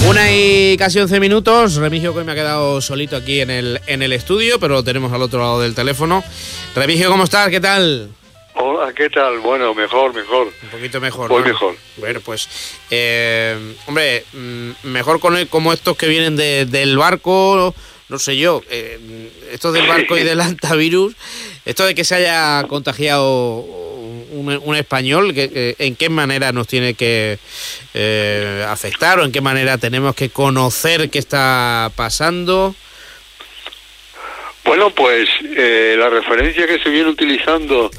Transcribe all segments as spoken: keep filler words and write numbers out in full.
Una y casi once minutos. Remigio, que hoy me ha quedado solito aquí en el, en el estudio, pero lo tenemos al otro lado del teléfono. Remigio, ¿cómo estás? ¿Qué tal? Hola, ¿qué tal? Bueno, mejor, mejor. Un poquito mejor, Muy ¿no? mejor. Bueno, pues, eh, hombre, mejor con, como estos que vienen de, del barco, no sé yo, eh, estos del barco y del hantavirus, esto de que se haya contagiado un, un español, que, que, ¿en qué manera nos tiene que eh, afectar o en qué manera tenemos que conocer qué está pasando? Bueno, pues eh, la referencia que se viene utilizando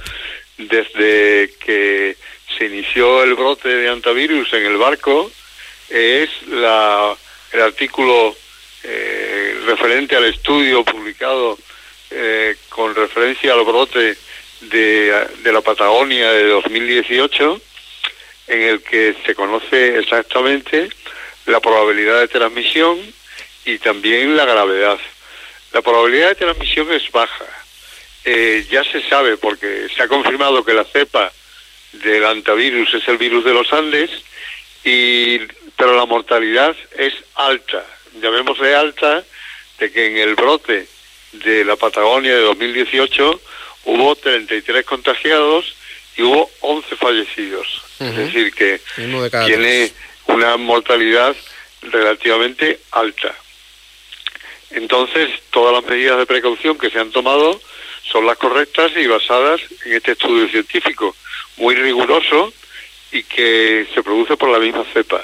desde que se inició el brote de hantavirus en el barco es la, el artículo eh, referente al estudio publicado eh, con referencia al brote de, de la Patagonia de dos mil dieciocho, en el que se conoce exactamente la probabilidad de transmisión y también la gravedad. La probabilidad de transmisión es baja. Eh, ya se sabe, porque se ha confirmado que la cepa del hantavirus es el virus de los Andes, y pero la mortalidad es alta. Llamémosle alta, de que en el brote de la Patagonia de dos mil dieciocho hubo treinta y tres contagiados y hubo once fallecidos. Uh-huh. Es decir, que tiene una mortalidad relativamente alta. Entonces, todas las medidas de precaución que se han tomado son las correctas y basadas en este estudio científico muy riguroso y que se produce por la misma cepa.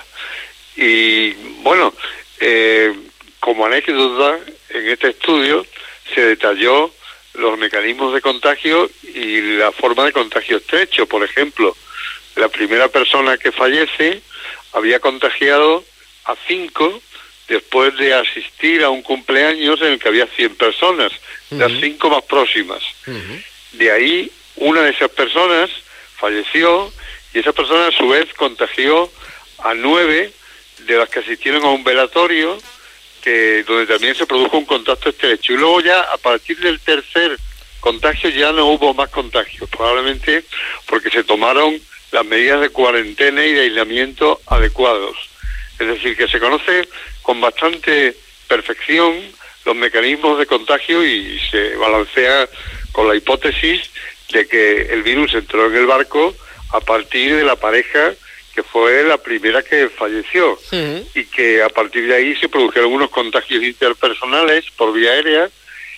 Y bueno, eh, como anécdota, en este estudio se detalló los mecanismos de contagio y la forma de contagio estrecho. Por ejemplo, la primera persona que fallece había contagiado a cinco después de asistir a un cumpleaños en el que había cien personas, uh-huh. las cinco más próximas. Uh-huh. De ahí, una de esas personas falleció y esa persona a su vez contagió a nueve de las que asistieron a un velatorio, que donde también se produjo un contacto estrecho. Y luego ya, a partir del tercer contagio, ya no hubo más contagios, probablemente porque se tomaron las medidas de cuarentena y de aislamiento adecuados. Es decir, que se conoce con bastante perfección los mecanismos de contagio y se balancea con la hipótesis de que el virus entró en el barco a partir de la pareja que fue la primera que falleció, uh-huh. y que a partir de ahí se produjeron unos contagios interpersonales por vía aérea,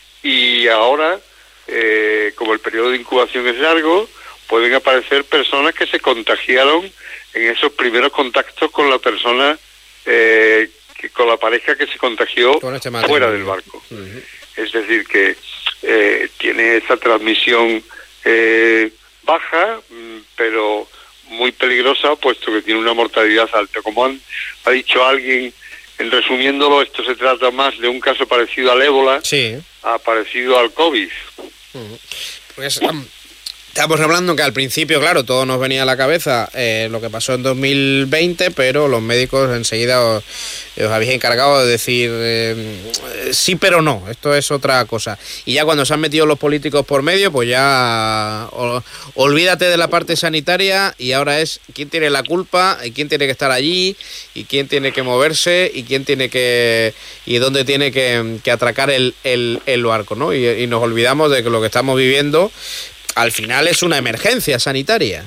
y ahora, eh, como el periodo de incubación es largo, pueden aparecer personas que se contagiaron en esos primeros contactos con la persona, eh, que, con la pareja que se contagió este fuera del barco. Uh-huh. Es decir, que eh, tiene esa transmisión eh, baja, pero muy peligrosa, puesto que tiene una mortalidad alta. Como han, ha dicho alguien, en resumiéndolo, esto se trata más de un caso parecido al ébola, sí, a parecido al COVID. Uh-huh. Pues, um, estamos hablando que al principio, claro, todo nos venía a la cabeza eh, lo que pasó en dos mil veinte, pero los médicos enseguida os, os habéis encargado de decir eh, sí, pero no, esto es otra cosa. Y ya cuando se han metido los políticos por medio, pues ya o, olvídate de la parte sanitaria, y ahora es quién tiene la culpa, y quién tiene que estar allí, y quién tiene que moverse, y quién tiene que y dónde tiene que, que atracar el, el, el barco, ¿no? Y, y nos olvidamos de que lo que estamos viviendo al final es una emergencia sanitaria.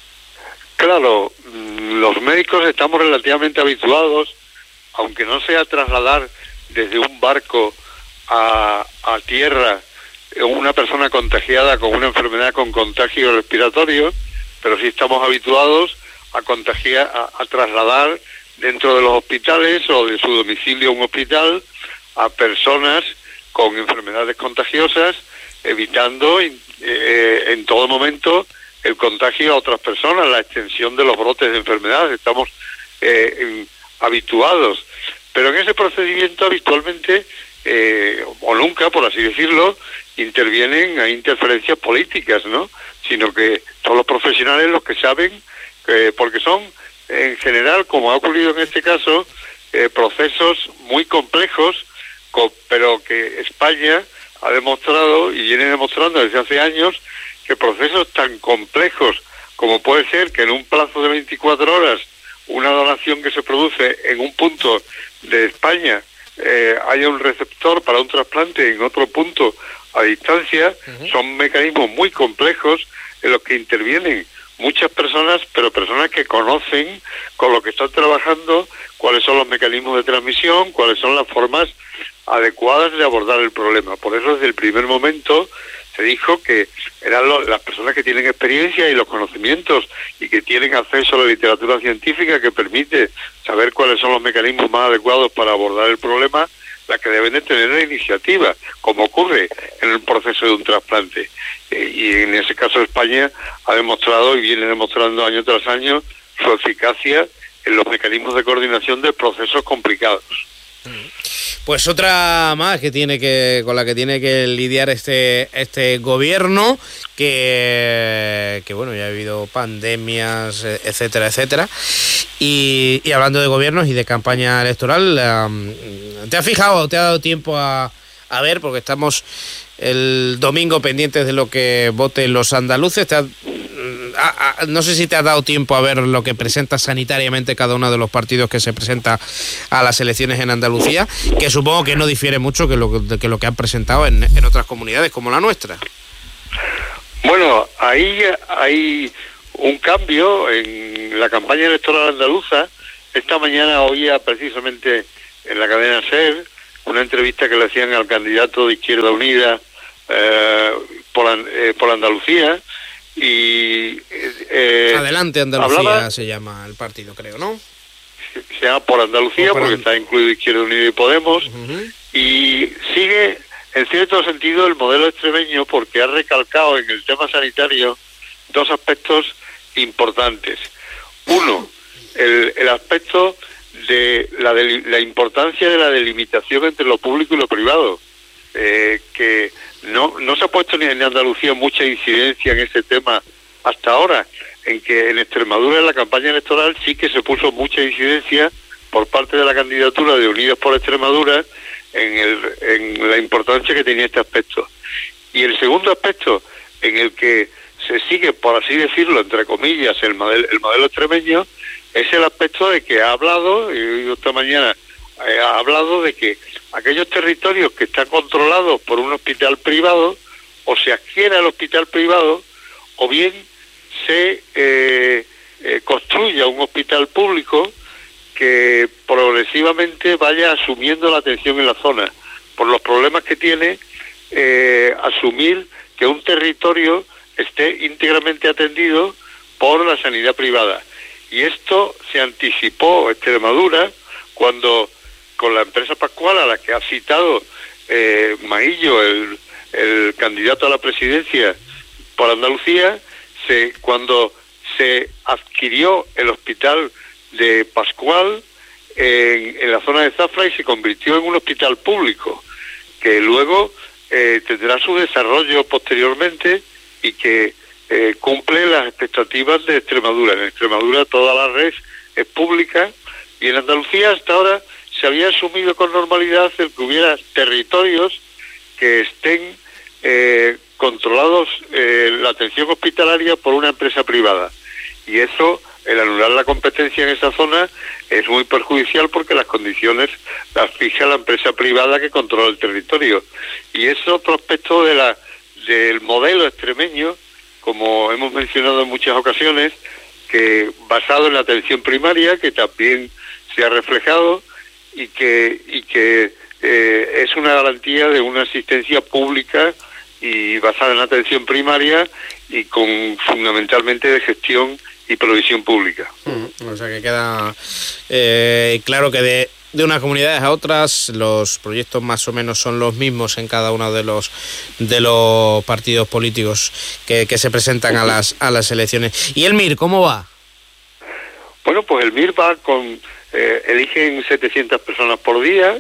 Claro, los médicos estamos relativamente habituados, aunque no sea trasladar desde un barco a, a tierra una persona contagiada con una enfermedad con contagio respiratorio, pero sí estamos habituados a contagiar, a, a trasladar dentro de los hospitales o de su domicilio a un hospital a personas con enfermedades contagiosas, evitando eh, en todo momento el contagio a otras personas, la extensión de los brotes de enfermedades. Estamos eh, en, habituados, pero en ese procedimiento habitualmente, eh, o nunca, por así decirlo, intervienen a interferencias políticas, ¿no? Sino que todos los profesionales los que saben, eh, porque son, en general, como ha ocurrido en este caso, eh, procesos muy complejos, co- pero que España ha demostrado y viene demostrando desde hace años que procesos tan complejos como puede ser que en un plazo de veinticuatro horas una donación que se produce en un punto de España eh, haya un receptor para un trasplante en otro punto a distancia, uh-huh. son mecanismos muy complejos en los que intervienen muchas personas, pero personas que conocen con lo que están trabajando cuáles son los mecanismos de transmisión, cuáles son las formas adecuadas de abordar el problema. Por eso desde el primer momento se dijo que eran lo, las personas que tienen experiencia y los conocimientos y que tienen acceso a la literatura científica que permite saber cuáles son los mecanismos más adecuados para abordar el problema, las que deben de tener la iniciativa, como ocurre en el proceso de un trasplante. Eh, y en ese caso España ha demostrado y viene demostrando año tras año su eficacia en los mecanismos de coordinación de procesos complicados. Pues otra más que tiene que con la que tiene que lidiar este este gobierno, que que bueno, ya ha habido pandemias, etcétera, etcétera. Y, y hablando de gobiernos y de campaña electoral, um, ¿te has fijado, te ha dado tiempo a, a ver, porque estamos el domingo pendientes de lo que voten los andaluces? ¿Te ha, a, a, no sé si te ha dado tiempo a ver lo que presenta sanitariamente cada uno de los partidos que se presenta a las elecciones en Andalucía, que supongo que no difiere mucho que lo que, lo que han presentado en, en otras comunidades como la nuestra. Bueno, ahí hay un cambio en la campaña electoral andaluza. Esta mañana oía precisamente en la cadena SER una entrevista que le hacían al candidato de Izquierda Unida eh, por, eh, por Andalucía. Y eh, Adelante Andalucía hablaba, se llama el partido, creo, ¿no? Se llama Por Andalucía, por porque And... está incluido Izquierda Unida y Podemos, uh-huh. y sigue en cierto sentido el modelo extremeño, porque ha recalcado en el tema sanitario dos aspectos importantes. Uno, el, el aspecto de la, de la importancia de la delimitación entre lo público y lo privado, eh, que no no se ha puesto ni en Andalucía mucha incidencia en ese tema hasta ahora, en que en Extremadura en la campaña electoral sí que se puso mucha incidencia por parte de la candidatura de Unidos por Extremadura en, el, en la importancia que tenía este aspecto. Y el segundo aspecto en el que se sigue, por así decirlo, entre comillas, el modelo, el modelo extremeño, es el aspecto de que ha hablado, y esta mañana eh, ha hablado de que aquellos territorios que están controlados por un hospital privado, o se adquiere al hospital privado, o bien se eh, eh, construya un hospital público que progresivamente vaya asumiendo la atención en la zona, por los problemas que tiene eh, asumir que un territorio esté íntegramente atendido por la sanidad privada. Y esto se anticipó Extremadura cuando, con la empresa Pascual, a la que ha citado eh, Maillo, el, el candidato a la presidencia por Andalucía, se, cuando se adquirió el hospital de Pascual en, en la zona de Zafra y se convirtió en un hospital público, que luego eh, tendrá su desarrollo posteriormente y que eh, cumple las expectativas de Extremadura. En Extremadura toda la red es pública y en Andalucía hasta ahora se había asumido con normalidad el que hubiera territorios que estén eh, controlados eh, la atención hospitalaria por una empresa privada. Y eso, el anular la competencia en esa zona, es muy perjudicial porque las condiciones las fija la empresa privada que controla el territorio. Y es otro aspecto de la del modelo extremeño, como hemos mencionado en muchas ocasiones, que basado en la atención primaria, que también se ha reflejado y que y que eh, es una garantía de una asistencia pública y basada en la atención primaria y con fundamentalmente de gestión y provisión pública. Mm, o sea que queda eh, claro que de de unas comunidades a otras los proyectos más o menos son los mismos en cada uno de los de los partidos políticos que, que se presentan a las a las elecciones. ¿Y el M I R cómo va? Bueno, pues el M I R va con eh, eligen setecientas personas por día.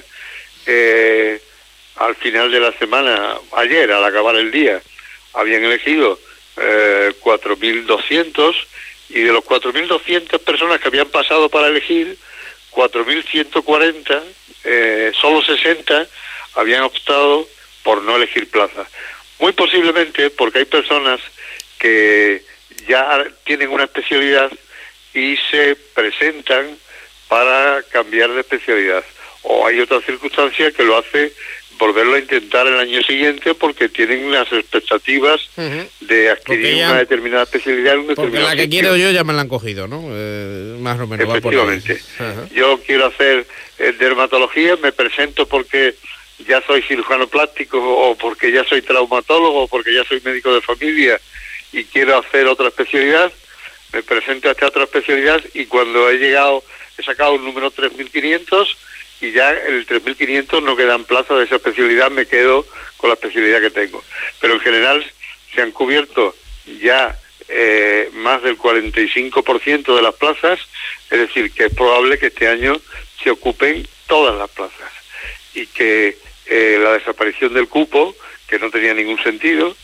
Eh, al final de la semana, ayer al acabar el día, habían elegido eh, cuatro mil doscientos, y de los cuatro mil doscientas personas que habían pasado para elegir, cuatro mil ciento cuarenta, eh, solo sesenta habían optado por no elegir plaza. Muy posiblemente porque hay personas que ya tienen una especialidad y se presentan para cambiar de especialidad. O hay otra circunstancia que lo hace volverlo a intentar el año siguiente porque tienen las expectativas uh-huh. de adquirir ya, una determinada especialidad en un determinado porque la que sitio. Quiero yo ya me la han cogido, ¿no? Eh, más o menos. Efectivamente. Uh-huh. Yo quiero hacer eh, dermatología, me presento porque ya soy cirujano plástico o porque ya soy traumatólogo o porque ya soy médico de familia y quiero hacer otra especialidad, me presento a esta otra especialidad y cuando he llegado, he sacado un número tres mil quinientos y ya en el tres mil quinientos no quedan plazas de esa especialidad, me quedo con la especialidad que tengo. Pero en general se han cubierto ya eh, más del cuarenta y cinco por ciento de las plazas, es decir, que es probable que este año se ocupen todas las plazas y que eh, la desaparición del cupo, que no tenía ningún sentido,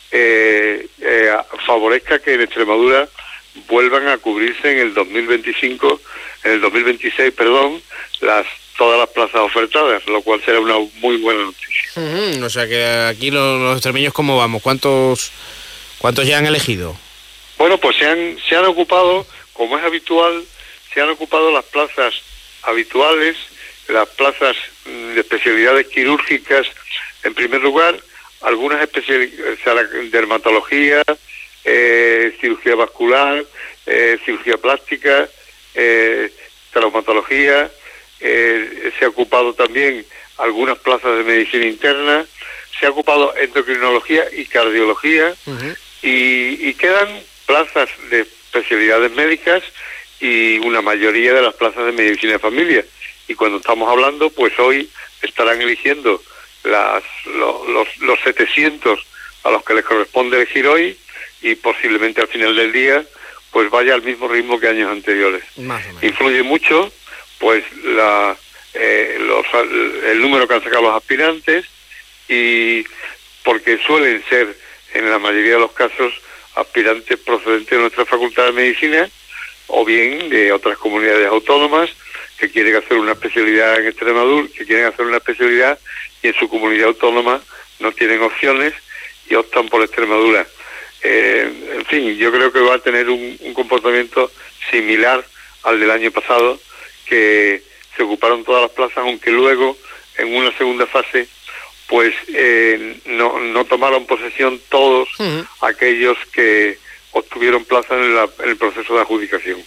eh, eh, favorezca que en Extremadura vuelvan a cubrirse en el dos mil veinticinco, en el dos mil veintiséis, perdón, las todas las plazas ofertadas, lo cual será una muy buena noticia. Uh-huh. O sea que aquí los, los extremeños, ¿cómo vamos? ¿Cuántos cuántos ya han elegido? Bueno, pues se han, se han ocupado, como es habitual, se han ocupado las plazas habituales, las plazas de especialidades quirúrgicas, en primer lugar, algunas especialidades, dermatología, eh, cirugía vascular, eh, cirugía plástica, eh, traumatología, eh, se ha ocupado también algunas plazas de medicina interna, se ha ocupado endocrinología y cardiología, uh-huh. y, y quedan plazas de especialidades médicas y una mayoría de las plazas de medicina de familia. Y cuando estamos hablando, pues hoy estarán eligiendo las, los, los, los setecientos a los que les corresponde elegir hoy y posiblemente al final del día pues vaya al mismo ritmo que años anteriores. Más o menos. Influye mucho pues la eh, los, el número que han sacado los aspirantes y porque suelen ser en la mayoría de los casos aspirantes procedentes de nuestra Facultad de Medicina o bien de otras comunidades autónomas que quieren hacer una especialidad en Extremadura, que quieren hacer una especialidad y en su comunidad autónoma no tienen opciones y optan por Extremadura. Eh, en fin, yo creo que va a tener un, un comportamiento similar al del año pasado, que se ocuparon todas las plazas, aunque luego, en una segunda fase, pues eh, no, no tomaron posesión todos uh-huh. aquellos que obtuvieron plaza en, la, en el proceso de adjudicación.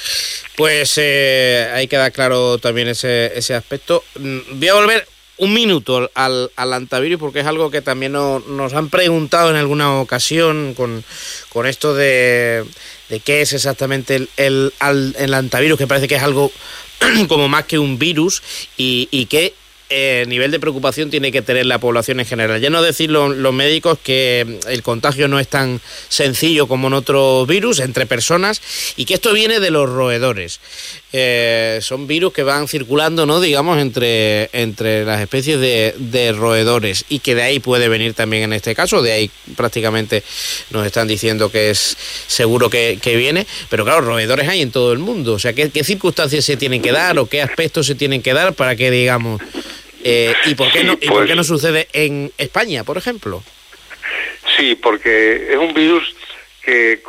Pues eh, ahí queda claro también ese, ese aspecto. Voy a volver un minuto al, al antivirus porque es algo que también no, nos han preguntado en alguna ocasión con, con esto de, de qué es exactamente el, el, el antivirus, que parece que es algo como más que un virus y, y qué eh, nivel de preocupación tiene que tener la población en general. Ya no decir lo, los médicos que el contagio no es tan sencillo como en otros virus entre personas y que esto viene de los roedores. Eh, son virus que van circulando, ¿no? Digamos, entre, entre las especies de, de roedores y que de ahí puede venir también en este caso, de ahí prácticamente nos están diciendo que es seguro que, que viene, pero claro, roedores hay en todo el mundo, o sea, ¿qué, qué circunstancias se tienen que dar o qué aspectos se tienen que dar para que digamos, eh, y por qué no, y por qué no sucede en España, por ejemplo? Sí, porque es un virus que...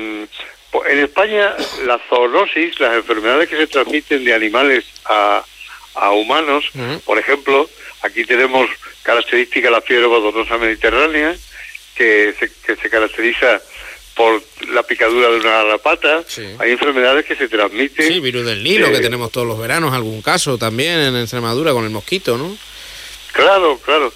En España, la zoonosis, las enfermedades que se transmiten de animales a, a humanos, uh-huh. por ejemplo, aquí tenemos característica la fiebre botonosa mediterránea, que se, que se caracteriza por la picadura de una garrapata. Sí. Hay enfermedades que se transmiten... Sí, virus del Nilo, eh, que tenemos todos los veranos, algún caso también en Extremadura con el mosquito, ¿no? Claro, claro.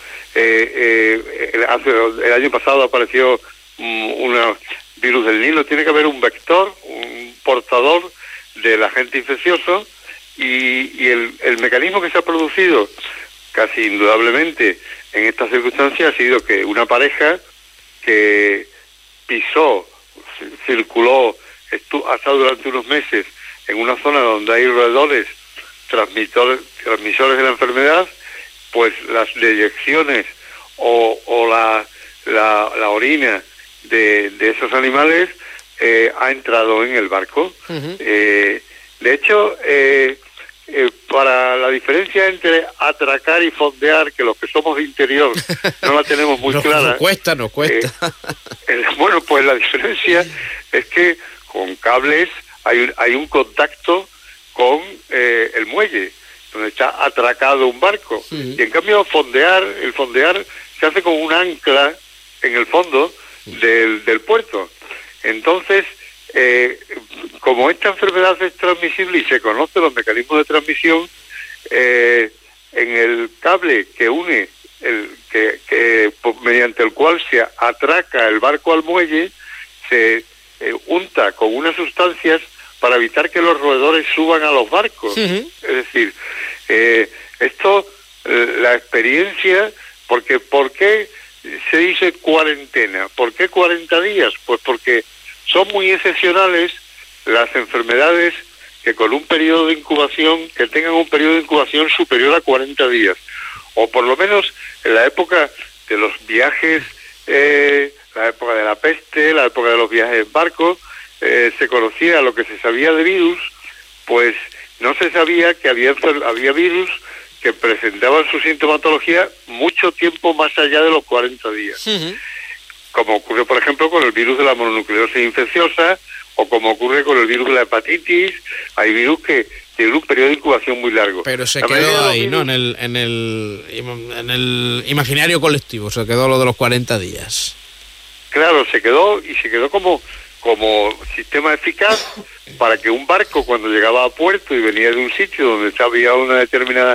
Eh, eh, el, hace, el año pasado apareció um, una... virus del Nilo. Tiene que haber un vector, un portador del agente infeccioso y, y el, el mecanismo que se ha producido casi indudablemente en estas circunstancias ha sido que una pareja que pisó, circuló, estu, ha estado durante unos meses en una zona donde hay roedores transmisores, transmisores de la enfermedad, pues las deyecciones o, o la, la, la orina De, de esos animales eh, ha entrado en el barco. Uh-huh. Eh, de hecho, eh, eh, para la diferencia entre atracar y fondear, que los que somos de interior no la tenemos muy nos, clara. Nos cuesta, nos cuesta. Eh, el, bueno, pues la diferencia es que con cables hay un, hay un contacto con eh, el muelle, donde está atracado un barco. Sí. Y en cambio fondear, el fondear se hace con un ancla en el fondo del, del puerto. Entonces, eh, como esta enfermedad es transmisible y se conocen los mecanismos de transmisión, eh, en el cable que une, el que, que mediante el cual se atraca el barco al muelle, se eh, unta con unas sustancias para evitar que los roedores suban a los barcos. Uh-huh. Es decir, eh, esto, eh, la experiencia, porque ¿por qué se dice cuarentena? ¿Por qué cuarenta días? Pues porque son muy excepcionales las enfermedades que con un periodo de incubación, que tengan un periodo de incubación superior a cuarenta días. O por lo menos en la época de los viajes, eh, la época de la peste, la época de los viajes en barco, eh, se conocía lo que se sabía de virus, pues no se sabía que había, había virus que presentaban su sintomatología mucho tiempo más allá de los cuarenta días. Uh-huh. Como ocurre, por ejemplo, con el virus de la mononucleosis infecciosa, o como ocurre con el virus de la hepatitis. Hay virus que tienen un periodo de incubación muy largo. Pero se la quedó ahí, virus... ¿no? En el, en, el, en el imaginario colectivo, se quedó lo de los cuarenta días. Claro, se quedó, y se quedó como, como sistema eficaz para que un barco, cuando llegaba a puerto y venía de un sitio donde había una determinada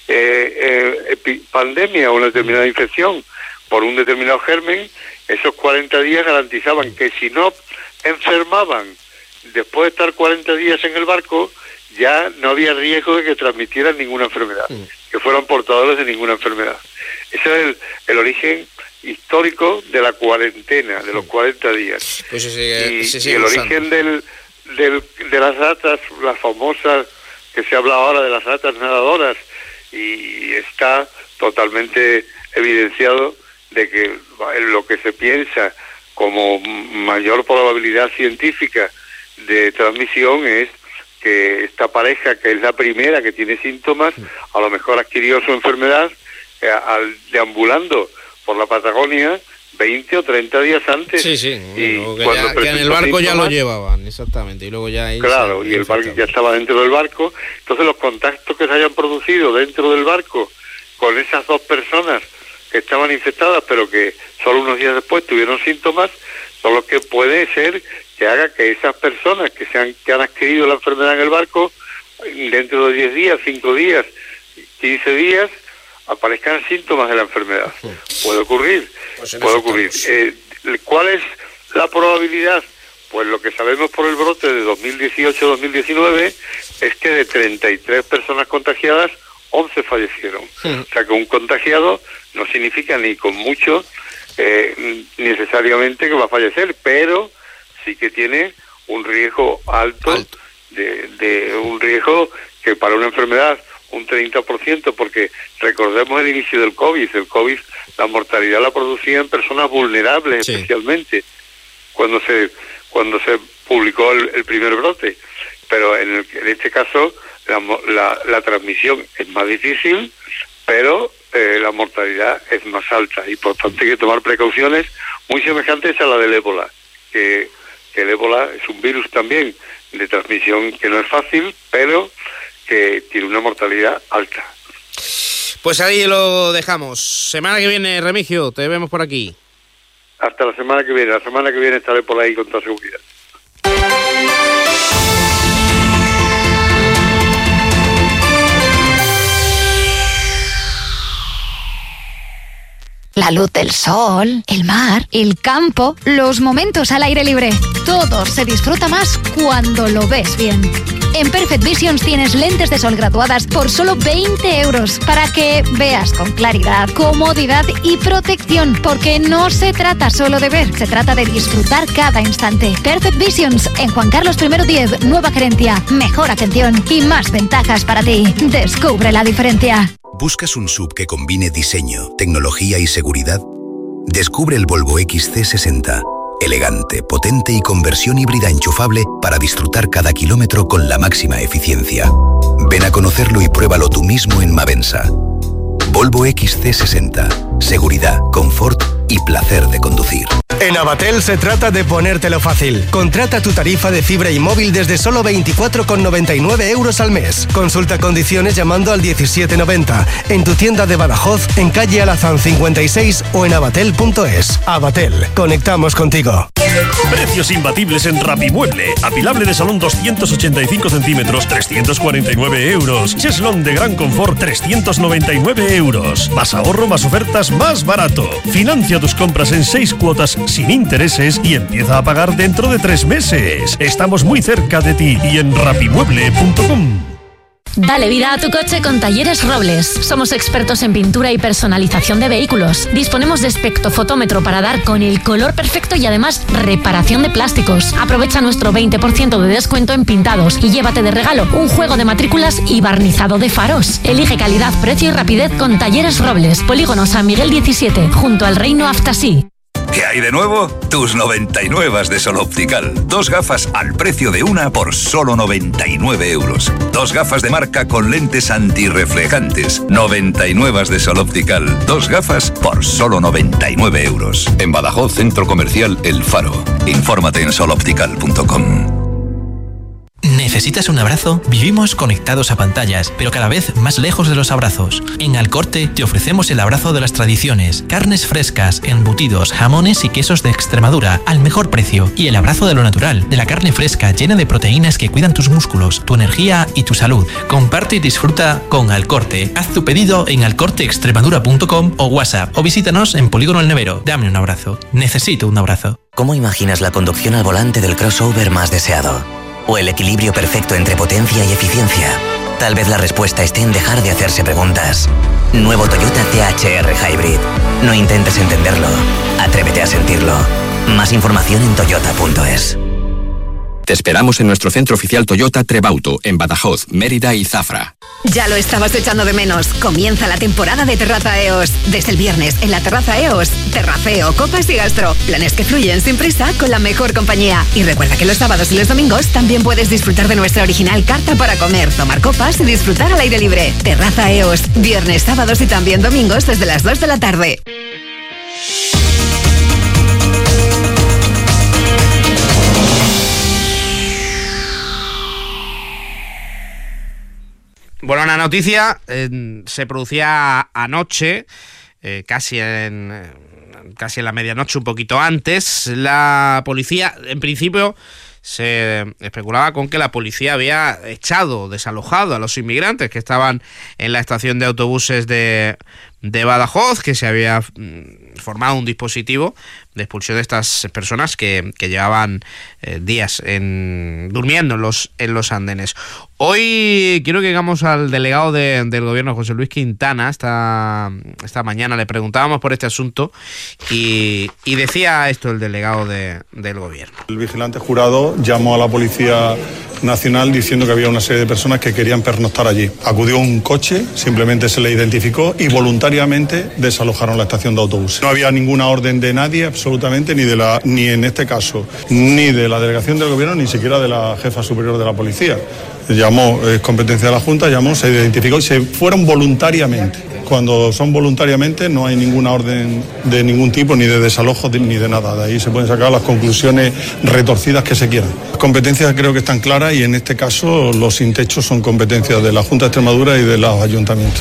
eh, eh, pandemia, una determinada infección por un determinado germen, esos cuarenta días garantizaban que si no enfermaban después de estar cuarenta días en el barco, ya no había riesgo de que transmitieran ninguna enfermedad, mm. que fueran portadores de ninguna enfermedad. Ese es el, el origen histórico de la cuarentena, de los cuarenta días. Pues se sigue, y, se sigue y el usando. origen del, del, de las ratas, las famosas, que se habla ahora de las ratas nadadoras, y está totalmente evidenciado de que lo que se piensa como mayor probabilidad científica de transmisión es que esta pareja, que es la primera que tiene síntomas, a lo mejor adquirió su enfermedad eh, al, deambulando por la Patagonia veinte o treinta días antes. Sí, sí, y que, cuando ya, que en el barco ya lo llevaban, exactamente, y luego ya ahí claro, y el barco ya estaba dentro del barco. Entonces los contactos que se hayan producido dentro del barco con esas dos personas que estaban infectadas, pero que solo unos días después tuvieron síntomas, son los que puede ser que haga que esas personas que se han, que han adquirido la enfermedad en el barco, dentro de diez días, cinco días, quince días, aparezcan síntomas de la enfermedad. Puede ocurrir, pues puede ocurrir. Eh, ¿Cuál es la probabilidad? Pues lo que sabemos por el brote de dos mil dieciocho dos mil diecinueve es que de treinta y tres personas contagiadas, once fallecieron. Sí. O sea que un contagiado no significa ni con mucho eh, necesariamente que va a fallecer, pero sí que tiene un riesgo alto, alto. De, de un riesgo que para una enfermedad un treinta por ciento, porque recordemos el inicio del COVID, el COVID, la mortalidad la producía en personas vulnerables, sí. especialmente cuando se cuando se publicó el, el primer brote, pero en, el, en este caso la, la, la transmisión es más difícil, pero eh, la mortalidad es más alta, y por tanto hay que tomar precauciones muy semejantes a la del ébola, que, que el ébola es un virus también de transmisión que no es fácil, pero que tiene una mortalidad alta. Pues ahí lo dejamos. Semana que viene, Remigio, te vemos por aquí. Hasta la semana que viene. La semana que viene estaré por ahí con toda seguridad. La luz del sol, el mar, el campo, los momentos al aire libre. Todo se disfruta más cuando lo ves bien. En Perfect Visions tienes lentes de sol graduadas por solo veinte euros para que veas con claridad, comodidad y protección, porque no se trata solo de ver, se trata de disfrutar cada instante. Perfect Visions en Juan Carlos primero diez, nueva gerencia, mejor atención y más ventajas para ti. Descubre la diferencia. ¿Buscas un S U V que combine diseño, tecnología y seguridad? Descubre el Volvo X C sesenta. Elegante, potente y con versión híbrida enchufable para disfrutar cada kilómetro con la máxima eficiencia. Ven a conocerlo y pruébalo tú mismo en Mavensa. Volvo X C sesenta. Seguridad, confort y placer de conducir. En Avatel se trata de ponértelo fácil. Contrata tu tarifa de fibra y móvil desde solo veinticuatro con noventa y nueve euros al mes. Consulta condiciones llamando al diecisiete noventa. En tu tienda de Badajoz, en calle Alazán cincuenta y seis o en avatel punto es. Avatel, conectamos contigo. Precios imbatibles en Rapimueble. Apilable de salón doscientos ochenta y cinco centímetros, trescientos cuarenta y nueve euros. Cheslón de gran confort, trescientos noventa y nueve euros. Más ahorro, más ofertas, más barato. Financia tus compras en seis cuotas sin intereses y empieza a pagar dentro de tres meses. Estamos muy cerca de ti y en rapimueble punto com. Dale vida a tu coche con Talleres Robles. Somos expertos en pintura y personalización de vehículos. Disponemos de espectrofotómetro para dar con el color perfecto y además reparación de plásticos. Aprovecha nuestro veinte por ciento de descuento en pintados y llévate de regalo un juego de matrículas y barnizado de faros. Elige calidad, precio y rapidez con Talleres Robles. Polígono San Miguel diecisiete, junto al Reino Aftasí. ¿Qué hay de nuevo? Tus noventa y nueve de Sol Optical. Dos gafas al precio de una por solo noventa y nueve euros. Dos gafas de marca con lentes antirreflejantes. noventa y nueve de Sol Optical. Dos gafas por solo noventa y nueve euros. En Badajoz, Centro Comercial El Faro. Infórmate en sol optical punto com. ¿Necesitas un abrazo? Vivimos conectados a pantallas, pero cada vez más lejos de los abrazos. En Alcorte te ofrecemos el abrazo de las tradiciones, carnes frescas, embutidos, jamones y quesos de Extremadura al mejor precio. Y el abrazo de lo natural, de la carne fresca llena de proteínas que cuidan tus músculos, tu energía y tu salud. Comparte y disfruta con Alcorte. Haz tu pedido en alcorte extremadura punto com o WhatsApp o visítanos en Polígono El Nevero. Dame un abrazo. Necesito un abrazo. ¿Cómo imaginas la conducción al volante del crossover más deseado? ¿O el equilibrio perfecto entre potencia y eficiencia? Tal vez la respuesta esté en dejar de hacerse preguntas. Nuevo Toyota C H R Hybrid. No intentes entenderlo. Atrévete a sentirlo. Más información en toyota punto es. Te esperamos en nuestro centro oficial Toyota Trebauto, en Badajoz, Mérida y Zafra. Ya lo estabas echando de menos. Comienza la temporada de Terraza E O S. Desde el viernes, en la Terraza E O S, terraceo, copas y gastro. Planes que fluyen sin prisa con la mejor compañía. Y recuerda que los sábados y los domingos también puedes disfrutar de nuestra original carta para comer, tomar copas y disfrutar al aire libre. Terraza E O S. Viernes, sábados y también domingos desde las dos de la tarde. Bueno, una noticia eh, se producía anoche, eh, casi en eh, casi en la medianoche, un poquito antes. La policía, en principio, se especulaba con que la policía había echado, desalojado a los inmigrantes que estaban en la estación de autobuses de, de Badajoz, que se había mm, formado un dispositivo de expulsión de estas personas que, que llevaban eh, días en, durmiendo en los, en los andenes. Hoy quiero que llegamos al delegado de, del gobierno, José Luis Quintana. Esta, esta mañana le preguntábamos por este asunto y, y decía esto el delegado de, del gobierno. El vigilante jurado llamó a la Policía Nacional diciendo que había una serie de personas que querían pernoctar allí. Acudió un coche, simplemente se le identificó y voluntariamente desalojaron la estación de autobuses. No había ninguna orden de nadie, absolutamente, ni de la, ni en este caso, ni de la delegación del gobierno, ni siquiera de la jefa superior de la policía. Llamó, es competencia de la Junta, llamó, se identificó y se fueron voluntariamente. Cuando son voluntariamente no hay ninguna orden de ningún tipo, ni de desalojo, ni de nada. De ahí se pueden sacar las conclusiones retorcidas que se quieran. Las competencias creo que están claras y en este caso los sin techo son competencias de la Junta de Extremadura y de los ayuntamientos.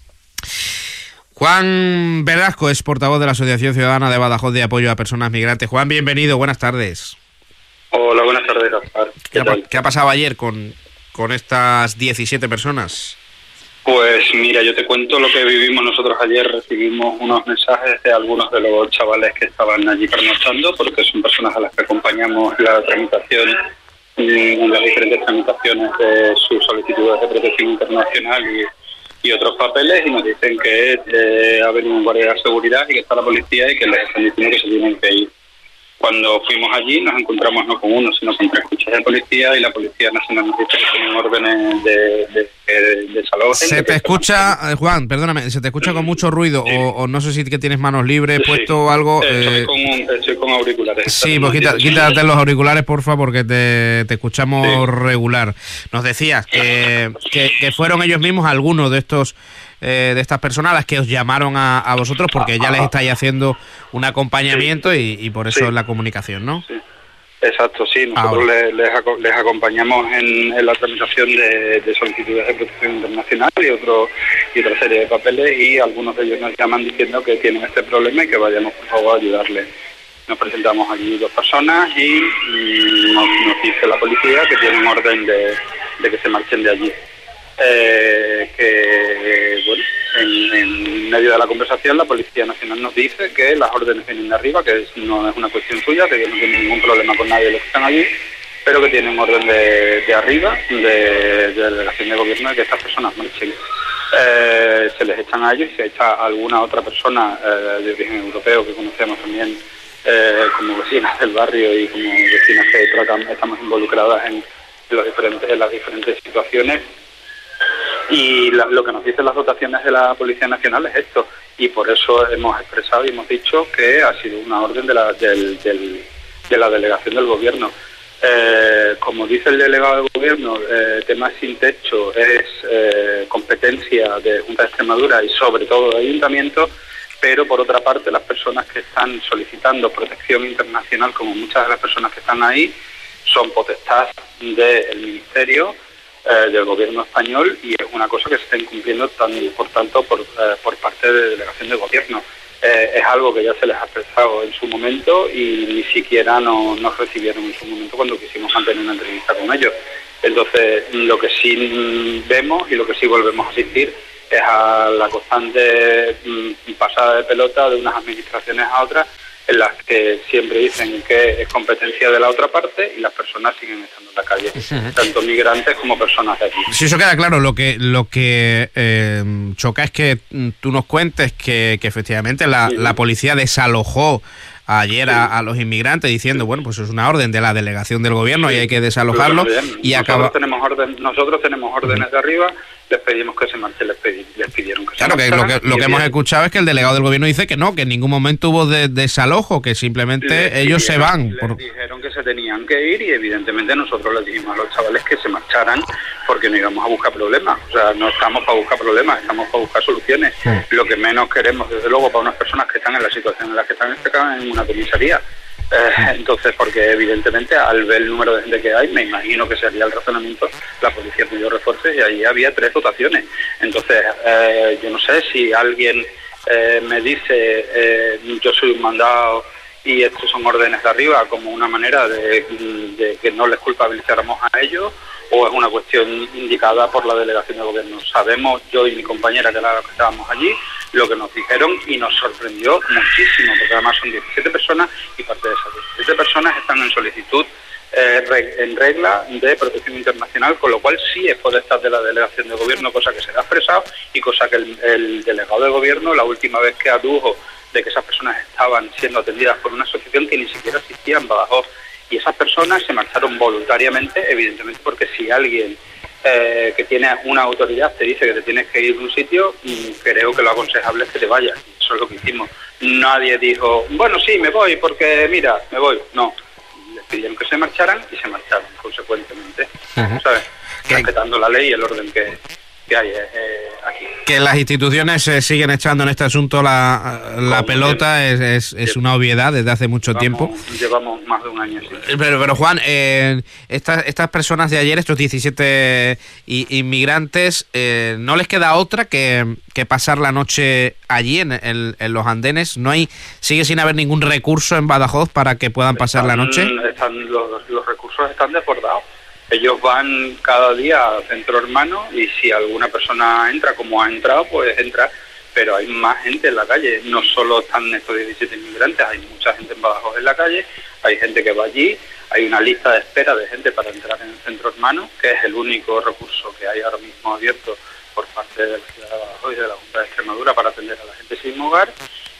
Juan Velasco es portavoz de la Asociación Ciudadana de Badajoz de Apoyo a Personas Migrantes. Juan, bienvenido, buenas tardes. Hola, buenas tardes, Gaspar. ¿Qué, ¿Qué, ha, ¿Qué ha pasado ayer con, con estas diecisiete personas? Pues mira, yo te cuento lo que vivimos nosotros ayer. Recibimos unos mensajes de algunos de los chavales que estaban allí pernoctando, porque son personas a las que acompañamos la tramitación, en las diferentes tramitaciones de sus solicitudes de protección internacional y, y otros papeles, y nos dicen que eh, ha venido un guardia de seguridad y que está la policía y que les están diciendo que se tienen que ir. Cuando fuimos allí nos encontramos no con uno, sino con tres coches de policía, y la Policía Nacional nos dice que tienen órdenes de, de, de, de desalojo. Se te escucha, Juan, perdóname, se te escucha con mucho ruido, sí. o, o no sé si que tienes manos libres, sí. puesto algo... Estoy, eh... con un, estoy con con auriculares. Sí, pues quita, quítate los auriculares, porfa, porque te, te escuchamos sí. regular. Nos decías que, que, que fueron ellos mismos algunos de estos eh, de estas personas las que os llamaron a, a vosotros, porque ya les estáis haciendo un acompañamiento sí. y, y por eso sí. la comunicación, ¿no? Sí. Exacto, sí. Nosotros les, les, les acompañamos en, en la tramitación de, de solicitudes de protección internacional y otro y otra serie de papeles, y algunos de ellos nos llaman diciendo que tienen este problema y que vayamos por favor a ayudarles. Nos presentamos allí dos personas y, y nos, nos dice la policía que tienen orden de, de que se marchen de allí. Eh, que bueno, en, en medio de la conversación la Policía Nacional nos dice que las órdenes vienen de arriba, que es, no es una cuestión suya, que no tienen ningún problema con nadie de los que están allí, pero que tienen orden de, de arriba, de, de la delegación de gobierno, de que estas personas marchen. Eh, se les echan a ellos y se echa a alguna otra persona eh, de origen europeo que conocemos también eh, como vecinas del barrio y como vecinas que tratan, estamos involucradas en, en, los diferentes, en las diferentes situaciones. Y la, lo que nos dicen las dotaciones de la Policía Nacional es esto, y por eso hemos expresado y hemos dicho que ha sido una orden de la, del, del, de la delegación del gobierno. Eh, como dice el delegado del gobierno, eh, temas sin techo es eh, competencia de Junta de Extremadura y sobre todo de Ayuntamiento, pero por otra parte las personas que están solicitando protección internacional, como muchas de las personas que están ahí, son potestad del Ministerio, Eh, del gobierno español, y es una cosa que se está incumpliendo tan, por tanto por, eh, por parte de delegación de gobierno. Eh, es algo que ya se les ha expresado en su momento y ni siquiera no, nos recibieron en su momento cuando quisimos mantener una entrevista con ellos. Entonces, lo que sí vemos y lo que sí volvemos a asistir es a la constante mm, pasada de pelota de unas administraciones a otras, en las que siempre dicen que es competencia de la otra parte y las personas siguen estando en la calle, uh-huh. tanto migrantes como personas de aquí. Si eso queda claro, lo que lo que eh, choca es que tú nos cuentes que, que efectivamente la, sí. la policía desalojó ayer sí. a, a los inmigrantes diciendo, bueno, pues es una orden de la delegación del gobierno sí. y hay que desalojarlo. Y nosotros acaba... tenemos orden, nosotros tenemos órdenes uh-huh. de arriba. Les pedimos que se marchen, les, pedi, les pidieron que claro, se marcharan. Claro, que lo que, lo que hemos escuchado es que el delegado del gobierno dice que no, que en ningún momento hubo de, desalojo, que simplemente les ellos pidieron, se van. Les por... dijeron que se tenían que ir y evidentemente nosotros les dijimos a los chavales que se marcharan porque no íbamos a buscar problemas. O sea, no estamos para buscar problemas, estamos para buscar soluciones. Sí. Lo que menos queremos, desde luego, para unas personas que están en la situación en la que están en una comisaría. Eh, entonces, porque evidentemente al ver el número de gente que hay, me imagino que sería el razonamiento, la policía pidió refuerzos y allí había tres dotaciones. Entonces, eh, yo no sé si alguien eh, me dice, eh, yo soy un mandado y estos son órdenes de arriba, como una manera de, de que no les culpabilizáramos a ellos, o es una cuestión indicada por la delegación de gobierno. Sabemos, yo y mi compañera, que era la que estábamos allí, lo que nos dijeron y nos sorprendió muchísimo, porque además son diecisiete personas y parte de esas diecisiete personas están en solicitud eh, reg, en regla de protección internacional, con lo cual sí es potestad de la delegación de gobierno, cosa que se ha expresado y cosa que el, el delegado de gobierno, la última vez que adujo de que esas personas estaban siendo atendidas por una asociación que ni siquiera existía en Badajoz, y esas personas se marcharon voluntariamente, evidentemente porque si alguien eh, que tiene una autoridad te dice que te tienes que ir de un sitio, creo que lo aconsejable es que te vayas. Eso es lo que hicimos. Nadie dijo, bueno, sí, me voy porque, mira, me voy. No, les pidieron que se marcharan y se marcharon, consecuentemente, uh-huh. ¿sabes? Respetando la ley y el orden que, que hay eh, aquí. Que las instituciones se siguen echando en este asunto la, la pelota es, es, es una obviedad desde hace mucho llevamos, tiempo. Llevamos más de un año. Sí. Pero, pero Juan, eh, estas, estas personas de ayer, estos diecisiete inmigrantes, eh, ¿no les queda otra que, que pasar la noche allí en, en, en los andenes? ¿No hay, sigue sin haber ningún recurso en Badajoz para que puedan pasar están, la noche? Están, los, los recursos están desbordados. Ellos van cada día al centro hermano y si alguna persona entra como ha entrado, pues entra, pero hay más gente en la calle. No solo están estos diecisiete inmigrantes, hay mucha gente en Badajoz en la calle, hay gente que va allí, hay una lista de espera de gente para entrar en el centro hermano, que es el único recurso que hay ahora mismo abierto por parte de la ciudad de Badajoz y de la Junta de Extremadura para atender a la gente sin hogar.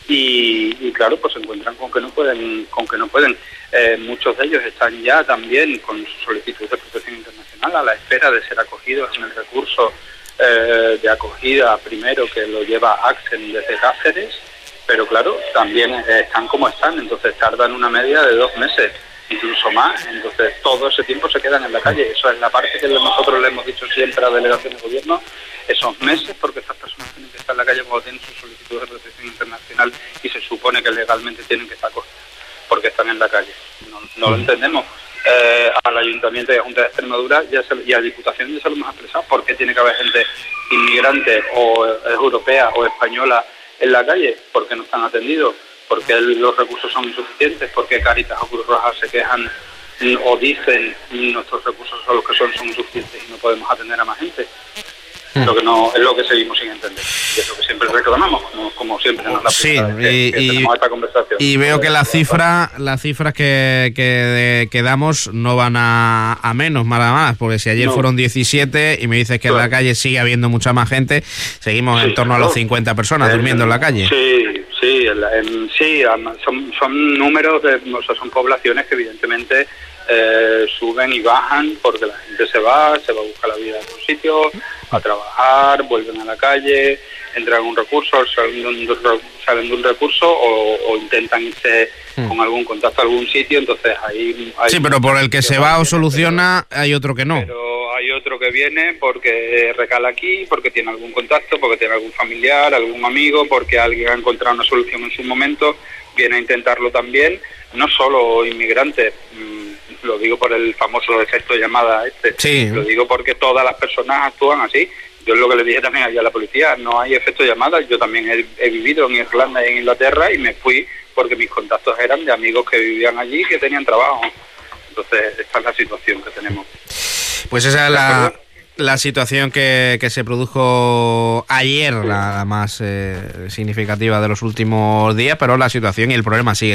Y, y claro, pues se encuentran con que no pueden, con que no pueden. Eh, muchos de ellos están ya también con su solicitud de protección internacional a la espera de ser acogidos en el recurso eh, de acogida primero que lo lleva Axen desde Cáceres pero claro, también están como están, entonces tardan una media de dos meses, incluso más, entonces todo ese tiempo se quedan en la calle. Eso es la parte que nosotros le hemos dicho siempre a la delegación de gobierno, esos meses, porque estas personas tienen que estar en la calle cuando tienen su solicitud de protección internacional y se supone que legalmente tienen que estar porque están en la calle. No, no lo entendemos. Eh, al Ayuntamiento y a la Junta de Extremadura ya se, y a la Diputación ya se lo hemos expresado, ¿por qué tiene que haber gente inmigrante o eh, europea o española en la calle? ¿Por qué no están atendidos? ¿Por qué los recursos son insuficientes? ¿Por qué Cáritas o Cruz Roja se quejan o dicen nuestros recursos son los que son, son insuficientes y no podemos atender a más gente? Lo que no es lo que seguimos sin entender y es lo que siempre reclamamos, como, como siempre nos la sí, que, y, que y, tenemos esta conversación. Y veo que las cifras las cifras que, que, que damos no van a, a menos, nada más, porque si ayer no. fueron diecisiete y me dices que claro. en la calle sigue habiendo mucha más gente, seguimos sí, en torno claro. a los cincuenta personas el, durmiendo en la calle. Sí, sí, el, el, sí son, son números, de, o sea, son poblaciones que evidentemente eh, suben y bajan porque la gente se va, se va a buscar la vida en otro sitio, a trabajar, vuelven a la calle, entran un recurso, salen de un, salen de un recurso o, o intentan irse mm. con algún contacto a algún sitio, entonces ahí... hay sí, pero por el que se va o soluciona pero, hay otro que no. Pero hay otro que viene porque recala aquí, porque tiene algún contacto, porque tiene algún familiar, algún amigo, porque alguien ha encontrado una solución en su momento, viene a intentarlo también, no solo inmigrantes, lo digo por el famoso efecto llamada este, sí. lo digo porque todas las personas actúan así. Yo es lo que le dije también allá a la policía, no hay efecto llamada, yo también he, he vivido en Irlanda y en Inglaterra y me fui porque mis contactos eran de amigos que vivían allí y que tenían trabajo. Entonces esta es la situación que tenemos. Pues esa es la, la situación que, que se produjo ayer, la, la más eh, significativa de los últimos días, pero la situación y el problema sigue